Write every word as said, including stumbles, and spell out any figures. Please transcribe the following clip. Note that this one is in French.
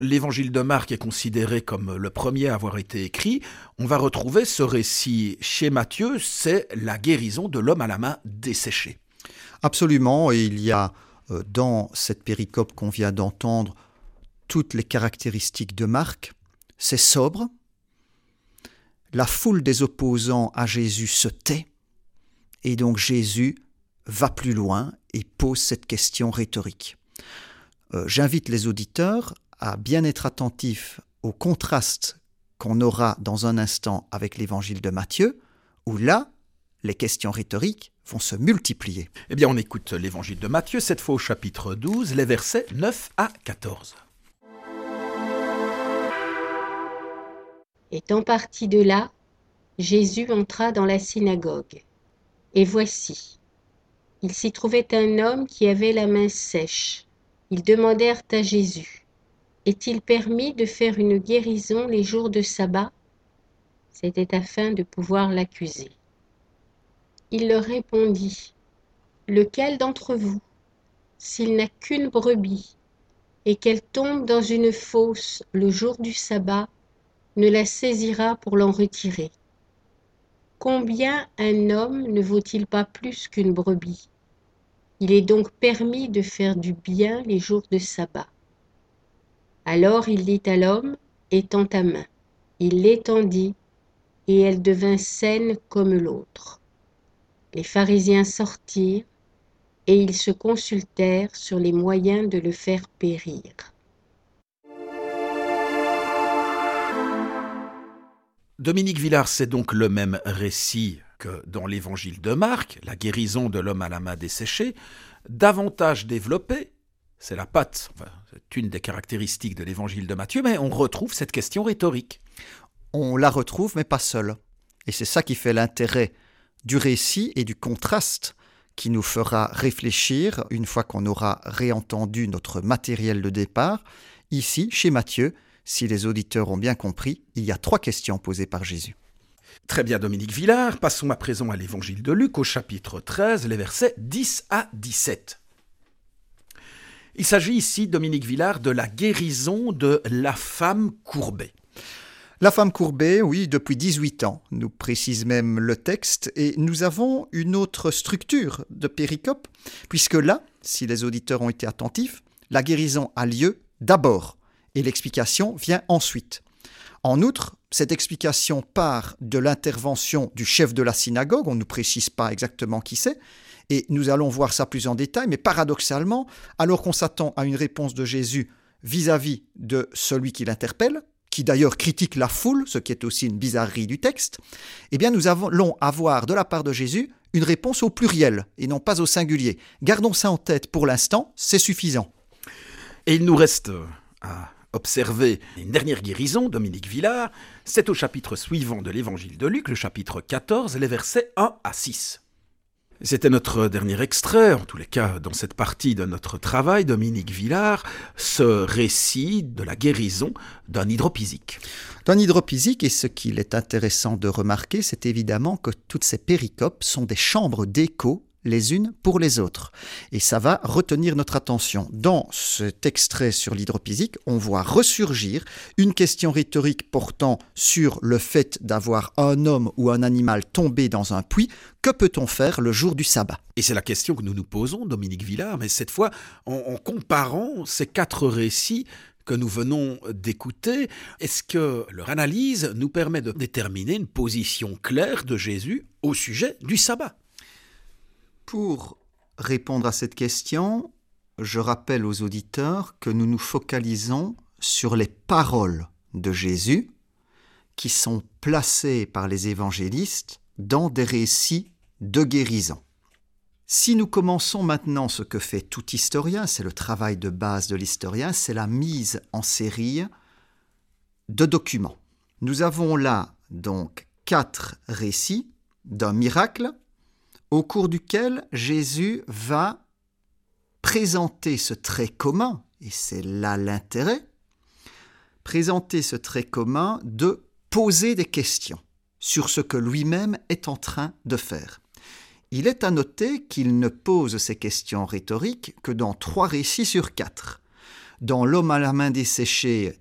L'évangile de Marc est considéré comme le premier à avoir été écrit. On va retrouver ce récit chez Matthieu, c'est la guérison de l'homme à la main desséchée. Absolument, et il y a euh, dans cette péricope qu'on vient d'entendre toutes les caractéristiques de Marc. C'est sobre, la foule des opposants à Jésus se tait, et donc Jésus va plus loin et pose cette question rhétorique. Euh, j'invite les auditeurs à bien être attentifs au contraste qu'on aura dans un instant avec l'évangile de Matthieu, où là, les questions rhétoriques vont se multiplier. Eh bien, on écoute l'évangile de Matthieu, cette fois au chapitre douze, les versets neuf à quatorze. Étant parti de là, Jésus entra dans la synagogue. Et voici, il s'y trouvait un homme qui avait la main sèche. Ils demandèrent à Jésus, « Est-il permis de faire une guérison les jours de sabbat ?» C'était afin de pouvoir l'accuser. Il leur répondit, « Lequel d'entre vous, s'il n'a qu'une brebis, et qu'elle tombe dans une fosse le jour du sabbat, ne la saisira pour l'en retirer? Combien un homme ne vaut-il pas plus qu'une brebis? Il est donc permis de faire du bien les jours de sabbat. » Alors il dit à l'homme, « Étends ta main. » Il l'étendit, et elle devint saine comme l'autre. Les pharisiens sortirent, et ils se consultèrent sur les moyens de le faire périr. Dominique Villard, c'est donc le même récit que dans l'évangile de Marc, la guérison de l'homme à la main desséchée, davantage développé. C'est la patte, enfin, c'est une des caractéristiques de l'évangile de Matthieu, mais on retrouve cette question rhétorique. On la retrouve, mais pas seule. Et c'est ça qui fait l'intérêt du récit et du contraste qui nous fera réfléchir une fois qu'on aura réentendu notre matériel de départ. Ici, chez Matthieu, si les auditeurs ont bien compris, il y a trois questions posées par Jésus. Très bien, Dominique Villard. Passons à présent à l'évangile de Luc, au chapitre treize, les versets dix à dix-sept. Il s'agit ici, Dominique Villard, de la guérison de la femme courbée. La femme courbée, oui, depuis dix-huit ans, nous précise même le texte, et nous avons une autre structure de péricope, puisque là, si les auditeurs ont été attentifs, la guérison a lieu d'abord, et l'explication vient ensuite. En outre, cette explication part de l'intervention du chef de la synagogue, on ne nous précise pas exactement qui c'est, et nous allons voir ça plus en détail, mais paradoxalement, alors qu'on s'attend à une réponse de Jésus vis-à-vis de celui qui l'interpelle, qui d'ailleurs critique la foule, ce qui est aussi une bizarrerie du texte, eh bien nous allons avoir de la part de Jésus une réponse au pluriel et non pas au singulier. Gardons ça en tête pour l'instant, c'est suffisant. Et il nous reste à observer une dernière guérison, Dominique Villard, c'est au chapitre suivant de l'évangile de Luc, le chapitre quatorze, les versets un à six. C'était notre dernier extrait, en tous les cas dans cette partie de notre travail, Dominique Villard, ce récit de la guérison d'un hydropysique. D'un hydropysique, et ce qu'il est intéressant de remarquer, c'est évidemment que toutes ces péricopes sont des chambres d'écho les unes pour les autres. Et ça va retenir notre attention. Dans cet extrait sur l'hydropysique, on voit ressurgir une question rhétorique portant sur le fait d'avoir un homme ou un animal tombé dans un puits. Que peut-on faire le jour du sabbat ? Et c'est la question que nous nous posons, Dominique Villard, mais cette fois en, en comparant ces quatre récits que nous venons d'écouter, est-ce que leur analyse nous permet de déterminer une position claire de Jésus au sujet du sabbat ? Pour répondre à cette question, je rappelle aux auditeurs que nous nous focalisons sur les paroles de Jésus qui sont placées par les évangélistes dans des récits de guérison. Si nous commençons maintenant ce que fait tout historien, c'est le travail de base de l'historien, c'est la mise en série de documents. Nous avons là donc quatre récits d'un miracle au cours duquel Jésus va présenter ce trait commun, et c'est là l'intérêt, présenter ce trait commun de poser des questions sur ce que lui-même est en train de faire. Il est à noter qu'il ne pose ces questions rhétoriques que dans trois récits sur quatre. dans l'homme à la main desséchée